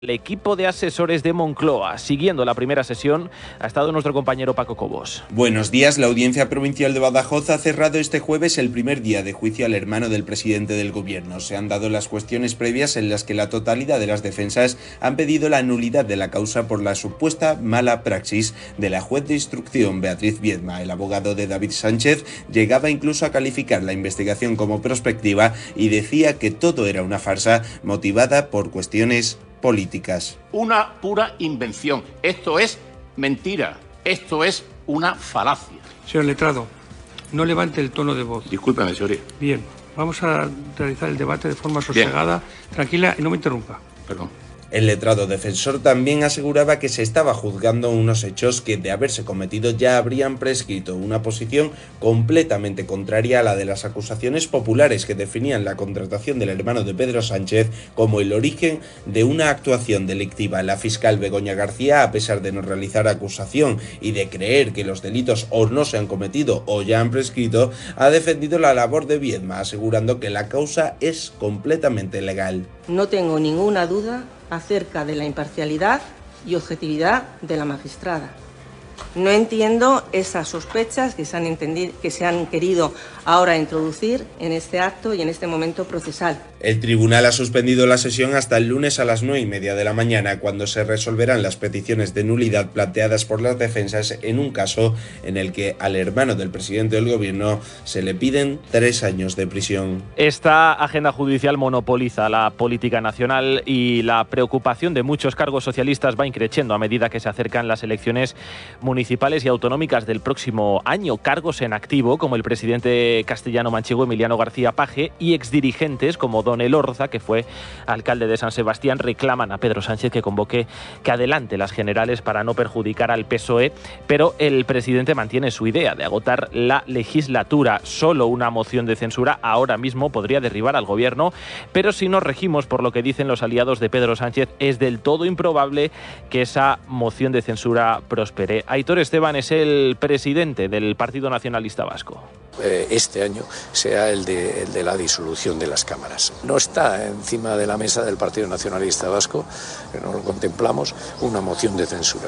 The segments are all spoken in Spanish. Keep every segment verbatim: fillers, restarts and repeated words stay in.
El equipo de asesores de Moncloa, siguiendo la primera sesión, ha estado nuestro compañero Paco Cobos. Buenos días. La Audiencia Provincial de Badajoz ha cerrado este jueves el primer día de juicio al hermano del presidente del gobierno. Se han dado las cuestiones previas en las que la totalidad de las defensas han pedido la nulidad de la causa por la supuesta mala praxis de la juez de instrucción Beatriz Viedma. El abogado de David Sánchez llegaba incluso a calificar la investigación como prospectiva y decía que todo era una farsa motivada por cuestiones políticas. Una pura invención. Esto es mentira. Esto es una falacia. Señor letrado, no levante el tono de voz. Discúlpeme, señoría. Bien, vamos a realizar el debate de forma sosegada, Bien. tranquila y no me interrumpa. Perdón. El letrado defensor también aseguraba que se estaba juzgando unos hechos que, de haberse cometido, ya habrían prescrito, una posición completamente contraria a la de las acusaciones populares que definían la contratación del hermano de Pedro Sánchez como el origen de una actuación delictiva. La fiscal Begoña García, a pesar de no realizar acusación y de creer que los delitos o no se han cometido o ya han prescrito, ha defendido la labor de Viedma, asegurando que la causa es completamente legal. No tengo ninguna duda acerca de la imparcialidad y objetividad de la magistrada. No entiendo esas sospechas que se han entendido, que se han querido ahora introducir en este acto y en este momento procesal. El tribunal ha suspendido la sesión hasta el lunes a las nueve y media de la mañana, cuando se resolverán las peticiones de nulidad planteadas por las defensas en un caso en el que al hermano del presidente del gobierno se le piden tres años de prisión. Esta agenda judicial monopoliza la política nacional y la preocupación de muchos cargos socialistas va increciendo a medida que se acercan las elecciones municipales y autonómicas del próximo año. Cargos en activo como el presidente castellano-manchego Emiliano García Paje y exdirigentes como Don Elorza, que fue alcalde de San Sebastián, reclaman a Pedro Sánchez que convoque, que adelante las generales para no perjudicar al P S O E, pero el presidente mantiene su idea de agotar la legislatura. Solo una moción de censura ahora mismo podría derribar al gobierno, pero si nos regimos por lo que dicen los aliados de Pedro Sánchez, es del todo improbable que esa moción de censura prospere. Aitor Esteban es el presidente del Partido Nacionalista Vasco. Este año sea el de, el de la disolución de las cámaras. No está encima de la mesa del Partido Nacionalista Vasco, no lo contemplamos, una moción de censura.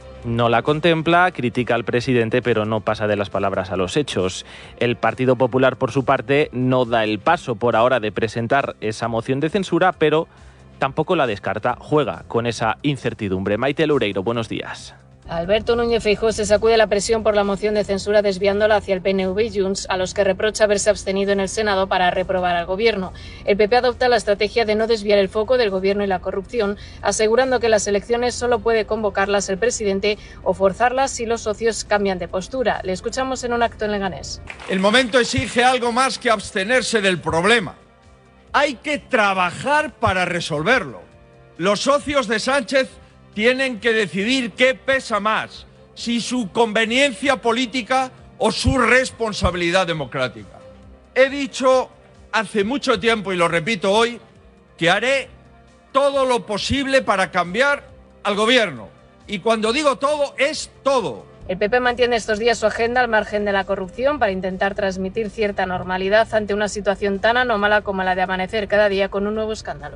No la contempla, critica al presidente, pero no pasa de las palabras a los hechos. El Partido Popular, por su parte, no da el paso por ahora de presentar esa moción de censura, pero tampoco la descarta, juega con esa incertidumbre. Maite Loureiro, buenos días. Alberto Núñez Feijóo se sacude la presión por la moción de censura desviándola hacia el P N V y Junts, a los que reprocha haberse abstenido en el Senado para reprobar al gobierno. El P P adopta la estrategia de no desviar el foco del gobierno y la corrupción, asegurando que las elecciones solo puede convocarlas el presidente o forzarlas si los socios cambian de postura. Le escuchamos en un acto en Leganés. El momento exige algo más que abstenerse del problema. Hay que trabajar para resolverlo. Los socios de Sánchez tienen que decidir qué pesa más, si su conveniencia política o su responsabilidad democrática. He dicho hace mucho tiempo, y lo repito hoy, que haré todo lo posible para cambiar al gobierno. Y cuando digo todo, es todo. El P P mantiene estos días su agenda al margen de la corrupción para intentar transmitir cierta normalidad ante una situación tan anómala como la de amanecer cada día con un nuevo escándalo.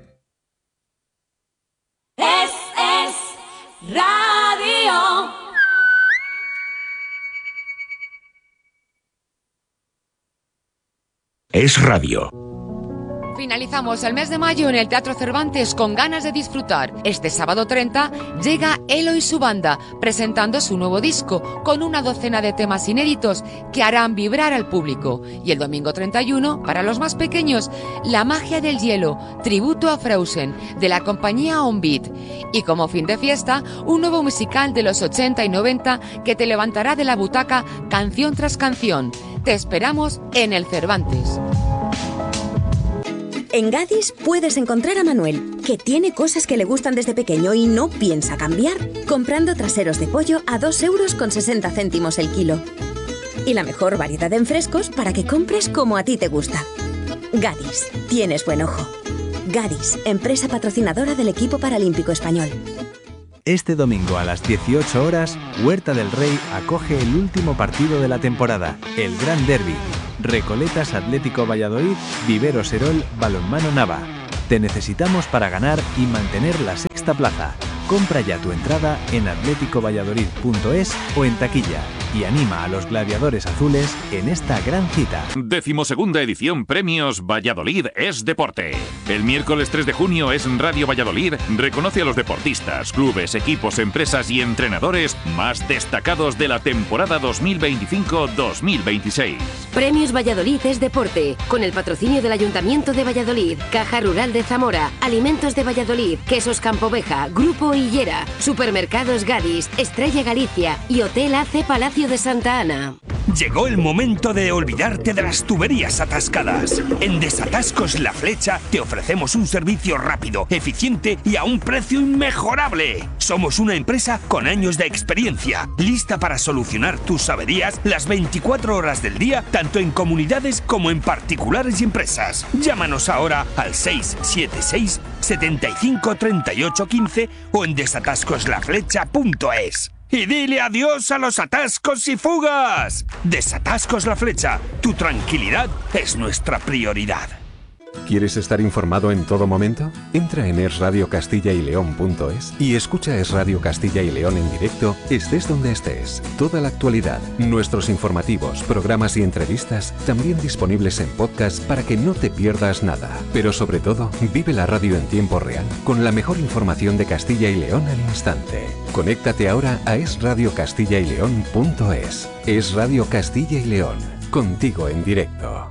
Es, es radio. Es radio. Finalizamos el mes de mayo en el Teatro Cervantes con ganas de disfrutar. Este sábado treinta llega Elo y su banda presentando su nuevo disco con una docena de temas inéditos que harán vibrar al público. Y el domingo treinta y uno, para los más pequeños, La magia del hielo, tributo a Frozen, de la compañía On Beat. Y como fin de fiesta, un nuevo musical de los ochenta y noventa que te levantará de la butaca canción tras canción. Te esperamos en el Cervantes. En Gadis puedes encontrar a Manuel, que tiene cosas que le gustan desde pequeño y no piensa cambiar, comprando traseros de pollo a dos euros con sesenta céntimos el kilo. Y la mejor variedad en frescos para que compres como a ti te gusta. Gadis, tienes buen ojo. Gadis, empresa patrocinadora del equipo paralímpico español. Este domingo a las dieciocho horas, Huerta del Rey acoge el último partido de la temporada, el Gran Derbi. Recoletas Atlético Valladolid, Vivero Serol, Balonmano Nava. Te necesitamos para ganar y mantener la sexta plaza. Compra ya tu entrada en atlético valladolid punto es o en taquilla y anima a los gladiadores azules en esta gran cita. Decimosegunda edición Premios Valladolid es Deporte. El miércoles tres de junio es Radio Valladolid reconoce a los deportistas, clubes, equipos, empresas y entrenadores más destacados de la temporada dos mil veinticinco dos mil veintiséis. Premios Valladolid es Deporte, con el patrocinio del Ayuntamiento de Valladolid, Caja Rural de Zamora, Alimentos de Valladolid, Quesos Campoveja, Grupo Hillera, Supermercados Gadis, Estrella Galicia y Hotel A C Palacio de Santa Ana. Llegó el momento de olvidarte de las tuberías atascadas. En Desatascos La Flecha te ofrecemos un servicio rápido, eficiente y a un precio inmejorable. Somos una empresa con años de experiencia, lista para solucionar tus averías las veinticuatro horas del día, tanto en comunidades como en particulares y empresas. Llámanos ahora al seis siete seis, setenta y cinco, treinta y ocho, quince o en desatascos la flecha punto es. Y dile adiós a los atascos y fugas. Desatascos La Flecha, tu tranquilidad es nuestra prioridad. ¿Quieres estar informado en todo momento? Entra en es radio castilla y león punto es y escucha Es Radio Castilla y León en directo, estés donde estés. Toda la actualidad, nuestros informativos, programas y entrevistas, también disponibles en podcast para que no te pierdas nada. Pero sobre todo, vive la radio en tiempo real, con la mejor información de Castilla y León al instante. Conéctate ahora a es radio castilla y león punto es. Es Radio Castilla y León, contigo en directo.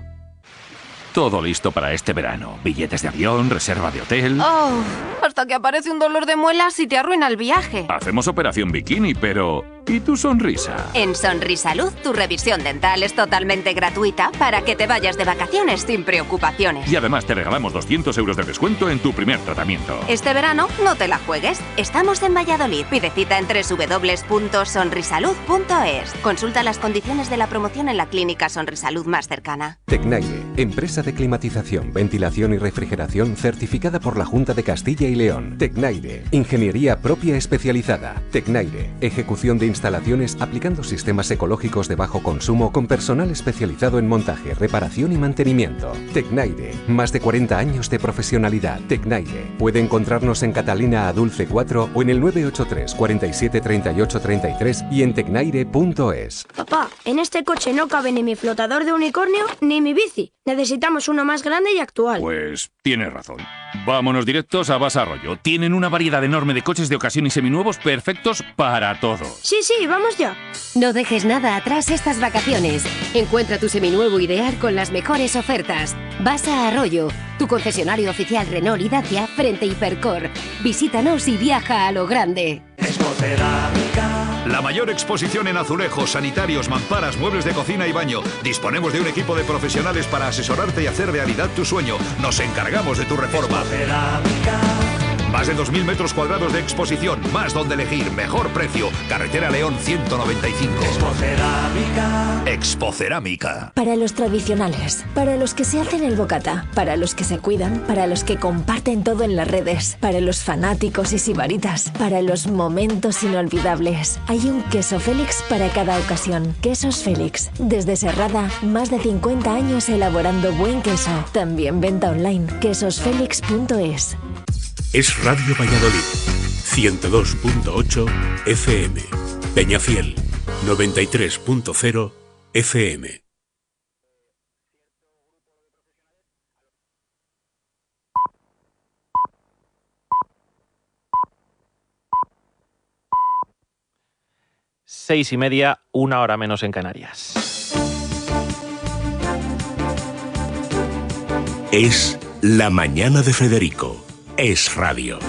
Todo listo para este verano. Billetes de avión, reserva de hotel... Oh, hasta que aparece un dolor de muelas y te arruina el viaje. Hacemos operación bikini, pero... ¿y tu sonrisa? En Sonrisalud, tu revisión dental es totalmente gratuita para que te vayas de vacaciones sin preocupaciones. Y además te regalamos doscientos euros de descuento en tu primer tratamiento. Este verano no te la juegues. Estamos en Valladolid. Pide cita en doble u doble u doble u punto sonrisalud punto es. Consulta las condiciones de la promoción en la clínica Sonrisalud más cercana. Tecnaire, empresa de climatización, ventilación y refrigeración certificada por la Junta de Castilla y León. Tecnaire, ingeniería propia especializada. Tecnaire, ejecución de instalaciones aplicando sistemas ecológicos de bajo consumo con personal especializado en montaje, reparación y mantenimiento. Tecnaire, más de cuarenta años de profesionalidad. Tecnaire, puede encontrarnos en Catalina Adulce cuatro o en el nueve ocho tres, cuarenta y siete, treinta y ocho, treinta y tres y en tecnaire punto es. Papá, en este coche no cabe ni mi flotador de unicornio ni mi bici. Necesitamos uno más grande y actual. Pues tienes razón. Vámonos directos a Basa Arroyo. Tienen una variedad enorme de coches de ocasión y seminuevos perfectos para todo. Sí, sí, vamos ya. No dejes nada atrás estas vacaciones. Encuentra tu seminuevo ideal con las mejores ofertas. Basa Arroyo, tu concesionario oficial Renault y Dacia frente a Hipercor. Visítanos y viaja a lo grande. La mayor exposición en azulejos, sanitarios, mamparas, muebles de cocina y baño. Disponemos de un equipo de profesionales para asesorarte y hacer realidad tu sueño. Nos encargamos de tu reforma. Más de dos mil metros cuadrados de exposición, más donde elegir, mejor precio. Carretera León ciento noventa y cinco. Expocerámica. Expocerámica. Para los tradicionales, para los que se hacen el bocata, para los que se cuidan, para los que comparten todo en las redes, para los fanáticos y sibaritas, para los momentos inolvidables. Hay un queso Félix para cada ocasión. Quesos Félix. Desde Serrada, más de cincuenta años elaborando buen queso. También venta online. quesos félix punto es. Es Radio Valladolid, ciento dos punto ocho F M, Peñafiel, noventa y tres punto cero F M. Seis y media, una hora menos en Canarias. Es La Mañana de Federico. Es Radio.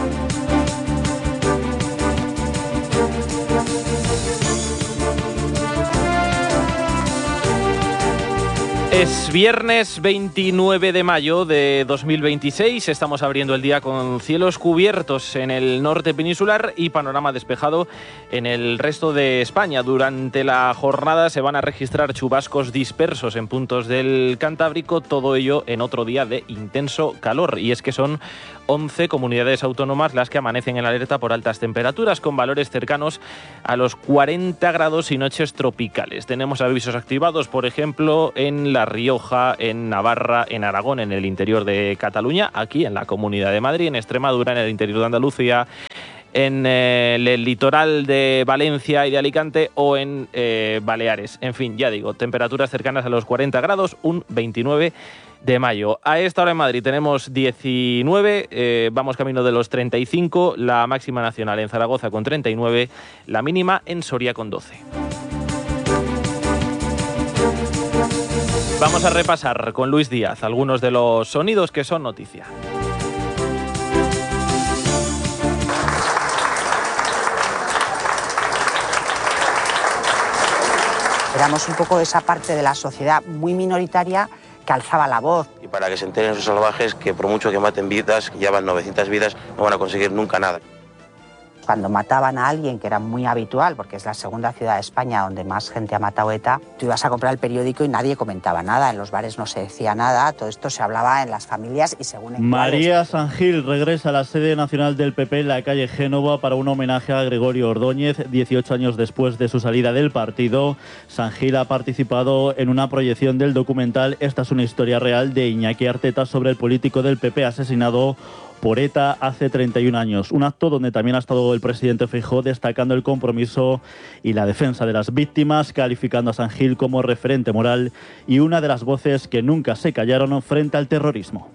Es viernes veintinueve de mayo de dos mil veintiséis, estamos abriendo el día con cielos cubiertos en el norte peninsular y panorama despejado en el resto de España. Durante la jornada se van a registrar chubascos dispersos en puntos del Cantábrico, todo ello en otro día de intenso calor. Y es que son once comunidades autónomas las que amanecen en alerta por altas temperaturas, con valores cercanos a los cuarenta grados y noches tropicales. Tenemos avisos activados, por ejemplo, en La Rioja, en Navarra, en Aragón, en el interior de Cataluña, aquí en la Comunidad de Madrid, en Extremadura, en el interior de Andalucía, en eh, el litoral de Valencia y de Alicante o en eh, Baleares. En fin, ya digo, temperaturas cercanas a los cuarenta grados, un veintinueve de mayo. A esta hora en Madrid tenemos diecinueve, eh, vamos camino de los treinta y cinco, la máxima nacional en Zaragoza con treinta y nueve, la mínima en Soria con doce. Vamos a repasar con Luis Díaz algunos de los sonidos que son noticia. Éramos un poco esa parte de la sociedad muy minoritaria que alzaba la voz. Y para que se enteren esos salvajes que por mucho que maten vidas, que llevan novecientas vidas, no van a conseguir nunca nada. Cuando mataban a alguien, que era muy habitual, porque es la segunda ciudad de España donde más gente ha matado ETA, tú ibas a comprar el periódico y nadie comentaba nada, en los bares no se decía nada, todo esto se hablaba en las familias y según... En María San Gil regresa a la sede nacional del P P en la calle Génova para un homenaje a Gregorio Ordóñez, dieciocho años después de su salida del partido. San Gil ha participado en una proyección del documental Esta es una historia real de Iñaki Arteta sobre el político del P P asesinado por ETA hace treinta y un años. Un acto donde también ha estado el presidente Feijóo destacando el compromiso y la defensa de las víctimas, calificando a San Gil como referente moral y una de las voces que nunca se callaron frente al terrorismo.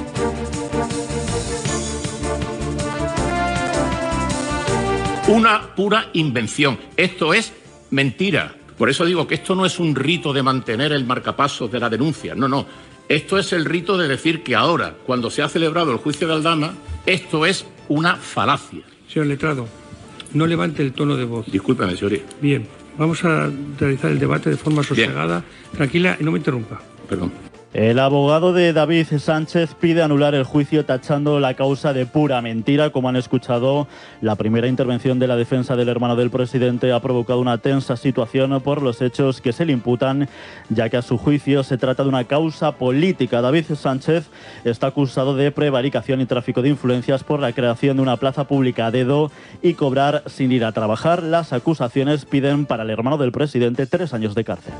Una pura invención. Esto es mentira. Por eso digo que esto no es un rito de mantener el marcapasos de la denuncia. No, no. Esto es el rito de decir que ahora, cuando se ha celebrado el juicio de Aldama, esto es una falacia. Señor letrado, no levante el tono de voz. Discúlpeme, señoría. Bien, vamos a realizar el debate de forma sosegada, Bien. tranquila y no me interrumpa. Perdón. El abogado de David Sánchez pide anular el juicio tachando la causa de pura mentira. Como han escuchado, la primera intervención de la defensa del hermano del presidente ha provocado una tensa situación por los hechos que se le imputan, ya que a su juicio se trata de una causa política. David Sánchez está acusado de prevaricación y tráfico de influencias por la creación de una plaza pública a dedo y cobrar sin ir a trabajar. Las acusaciones piden para el hermano del presidente tres años de cárcel.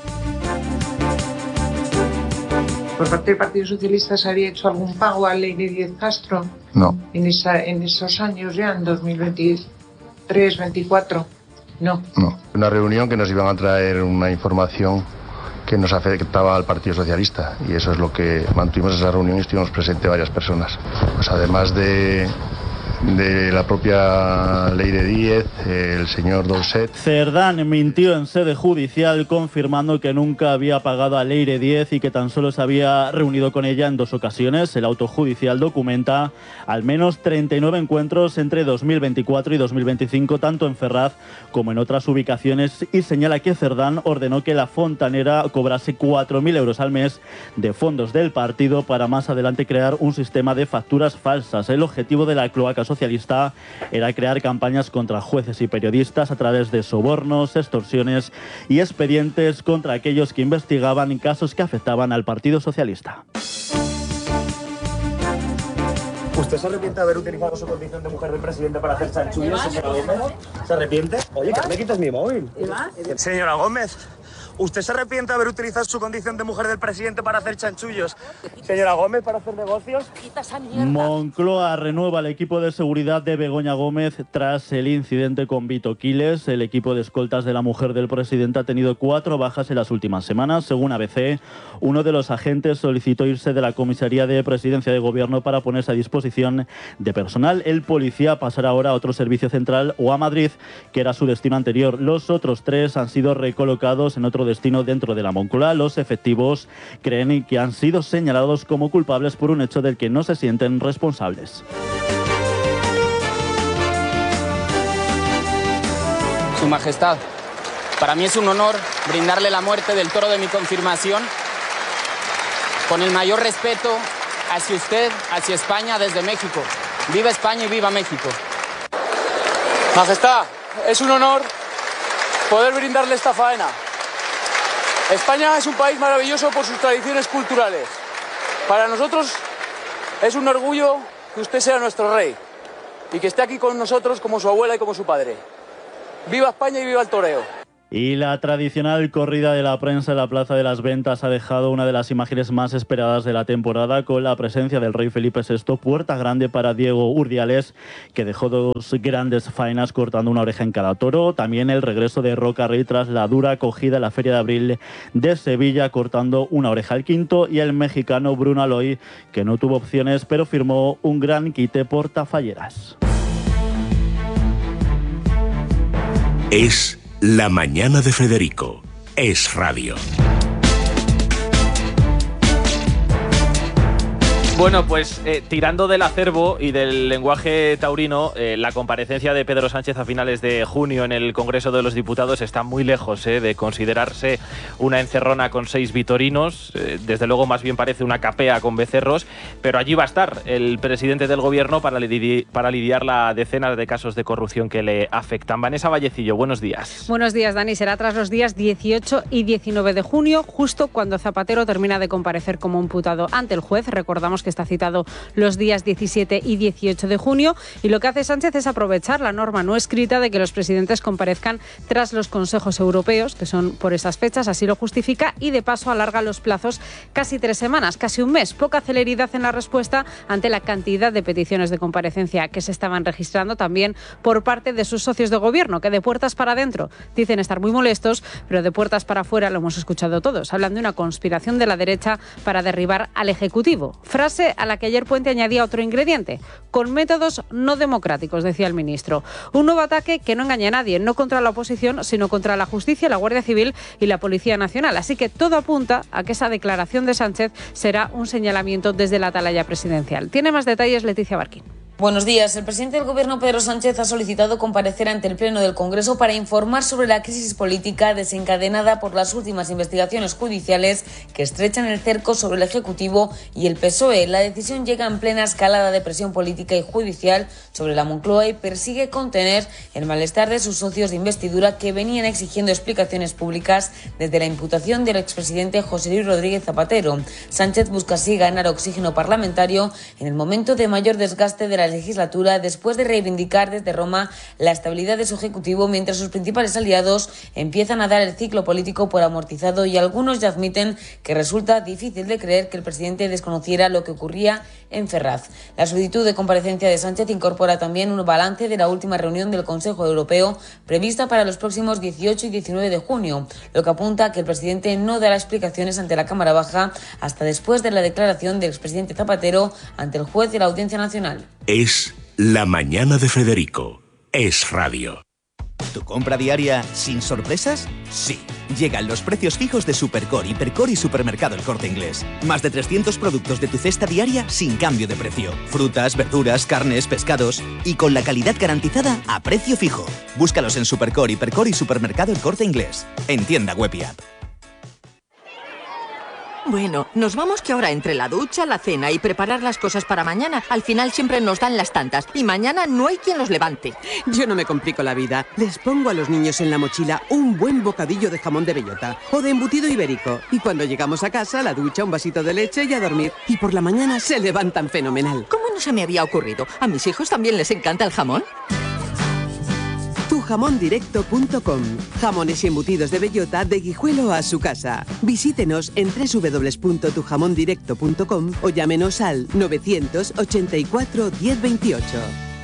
¿Por parte del Partido Socialista se había hecho algún pago a Leire Díez Castro? No. En, esa, en esos años ya, en dos mil veintitrés, veinticuatro, no. No. Una reunión que nos iban a traer una información que nos afectaba al Partido Socialista y eso es lo que mantuvimos esa reunión y estuvimos presentes varias personas. Pues además de... de la propia Leire Díez, el señor Dolcet. Cerdán mintió en sede judicial confirmando que nunca había pagado a Leire Díez y que tan solo se había reunido con ella en dos ocasiones. El auto judicial documenta al menos treinta y nueve encuentros entre dos mil veinticuatro y dos mil veinticinco, tanto en Ferraz como en otras ubicaciones, y señala que Cerdán ordenó que la fontanera cobrase cuatro mil euros al mes de fondos del partido para más adelante crear un sistema de facturas falsas. El objetivo de la cloaca socialista era crear campañas contra jueces y periodistas a través de sobornos, extorsiones y expedientes contra aquellos que investigaban casos que afectaban al Partido Socialista. ¿Usted se arrepiente de haber utilizado su condición de mujer del presidente para hacer chanchullos, señora Gómez? ¿Se arrepiente? Oye, que me quitas mi móvil. Señora Gómez, ¿usted se arrepiente de haber utilizado su condición de mujer del presidente para hacer chanchullos? Señora Gómez, ¿para hacer negocios? Moncloa renueva el equipo de seguridad de Begoña Gómez tras el incidente con Vito Quiles. El equipo de escoltas de la mujer del presidente ha tenido cuatro bajas en las últimas semanas. Según A B C, uno de los agentes solicitó irse de la comisaría de presidencia de gobierno para ponerse a disposición de personal. El policía pasará ahora a otro servicio central o a Madrid, que era su destino anterior. Los otros tres han sido recolocados en otro destino dentro de la Moncloa. Los efectivos creen que han sido señalados como culpables por un hecho del que no se sienten responsables. Su Majestad, para mí es un honor brindarle la muerte del toro de mi confirmación con el mayor respeto hacia usted, hacia España, desde México. ¡Viva España y viva México! Majestad, es un honor poder brindarle esta faena. España es un país maravilloso por sus tradiciones culturales. Para nosotros es un orgullo que usted sea nuestro rey y que esté aquí con nosotros como su abuela y como su padre. ¡Viva España y viva el toreo! Y la tradicional corrida de la prensa en la Plaza de las Ventas ha dejado una de las imágenes más esperadas de la temporada, con la presencia del rey Felipe sexto, puerta grande para Diego Urdiales, que dejó dos grandes faenas cortando una oreja en cada toro. También el regreso de Roca Rey tras la dura acogida en la Feria de Abril de Sevilla, cortando una oreja al quinto, y el mexicano Bruno Aloy, que no tuvo opciones pero firmó un gran quite por Tafalleras. Es La mañana de Federico. Es radio. Bueno, pues eh, tirando del acervo y del lenguaje taurino, eh, la comparecencia de Pedro Sánchez a finales de junio en el Congreso de los Diputados está muy lejos eh, de considerarse una encerrona con seis vitorinos. Eh, desde luego más bien parece una capea con becerros, pero allí va a estar el presidente del Gobierno para, lidi- para lidiar la decenas de casos de corrupción que le afectan. Vanessa Vallecillo, buenos días. Buenos días, Dani. Será tras los días dieciocho y diecinueve de junio, justo cuando Zapatero termina de comparecer como imputado ante el juez. Recordamos que está citado los días diecisiete y dieciocho de junio, y lo que hace Sánchez es aprovechar la norma no escrita de que los presidentes comparezcan tras los consejos europeos, que son por esas fechas, así lo justifica, y de paso alarga los plazos casi tres semanas, casi un mes. Poca celeridad en la respuesta ante la cantidad de peticiones de comparecencia que se estaban registrando también por parte de sus socios de gobierno, que de puertas para adentro dicen estar muy molestos, pero de puertas para afuera, lo hemos escuchado todos, hablan de una conspiración de la derecha para derribar al Ejecutivo. Frase a la que ayer Puente añadía otro ingrediente: con métodos no democráticos, decía el ministro. Un nuevo ataque que no engaña a nadie, no contra la oposición, sino contra la justicia, la Guardia Civil y la Policía Nacional. Así que todo apunta a que esa declaración de Sánchez será un señalamiento desde la atalaya presidencial. Tiene más detalles Leticia Barquín. Buenos días. El presidente del Gobierno, Pedro Sánchez, ha solicitado comparecer ante el Pleno del Congreso para informar sobre la crisis política desencadenada por las últimas investigaciones judiciales que estrechan el cerco sobre el Ejecutivo y el P S O E. La decisión llega en plena escalada de presión política y judicial sobre la Moncloa y persigue contener el malestar de sus socios de investidura, que venían exigiendo explicaciones públicas desde la imputación del expresidente José Luis Rodríguez Zapatero. Sánchez busca así ganar oxígeno parlamentario en el momento de mayor desgaste de la legislatura, después de reivindicar desde Roma la estabilidad de su ejecutivo, mientras sus principales aliados empiezan a dar el ciclo político por amortizado, y algunos ya admiten que resulta difícil de creer que el presidente desconociera lo que ocurría en Ferraz. La solicitud de comparecencia de Sánchez incorpora también un balance de la última reunión del Consejo Europeo prevista para los próximos dieciocho y diecinueve de junio, lo que apunta a que el presidente no dará explicaciones ante la Cámara Baja hasta después de la declaración del expresidente Zapatero ante el juez de la Audiencia Nacional. Es La mañana de Federico. Es radio. ¿Tu compra diaria sin sorpresas? Sí. Llegan los precios fijos de Supercore, Hipercore y Supermercado El Corte Inglés. Más de trescientos productos de tu cesta diaria sin cambio de precio. Frutas, verduras, carnes, pescados. Y con la calidad garantizada a precio fijo. Búscalos en Supercore, Hipercore y Supermercado El Corte Inglés. En tienda web y app. Bueno, nos vamos que ahora entre la ducha, la cena y preparar las cosas para mañana, al final siempre nos dan las tantas y mañana no hay quien los levante. Yo no me complico la vida. Les pongo a los niños en la mochila un buen bocadillo de jamón de bellota o de embutido ibérico. Y cuando llegamos a casa, la ducha, un vasito de leche y a dormir. Y por la mañana se levantan fenomenal. ¿Cómo no se me había ocurrido? ¿A mis hijos también les encanta el jamón? tu jamón directo punto com. Jamones y embutidos de bellota de Guijuelo a su casa. Visítenos en doble u doble u doble u punto tu jamón directo punto com o llámenos al novecientos ochenta y cuatro diez veintiocho.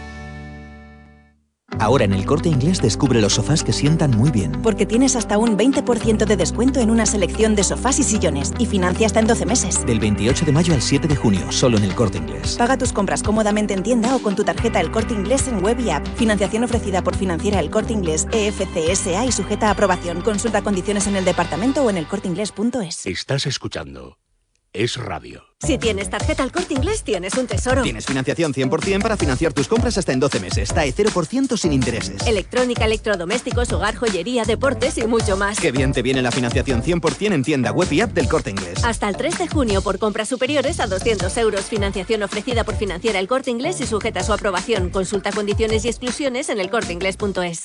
Ahora en El Corte Inglés descubre los sofás que sientan muy bien. Porque tienes hasta un veinte por ciento de descuento en una selección de sofás y sillones y financia hasta en doce meses. Del veintiocho de mayo al siete de junio, solo en El Corte Inglés. Paga tus compras cómodamente en tienda o con tu tarjeta El Corte Inglés en web y app. Financiación ofrecida por Financiera El Corte Inglés E F C S A y sujeta a aprobación. Consulta condiciones en el departamento o en el corte inglés punto es. Estás escuchando Es radio. Si tienes tarjeta El Corte Inglés, tienes un tesoro. Tienes financiación cien por ciento para financiar tus compras hasta en doce meses. T A E cero por ciento sin intereses. Electrónica, electrodomésticos, hogar, joyería, deportes y mucho más. Qué bien te viene la financiación cien por ciento en tienda web y app del Corte Inglés. Hasta el tres de junio por compras superiores a doscientos euros. Financiación ofrecida por Financiera El Corte Inglés y sujeta a su aprobación. Consulta condiciones y exclusiones en el corte inglés punto es.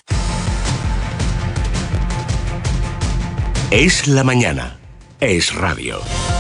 Es la mañana. Es radio.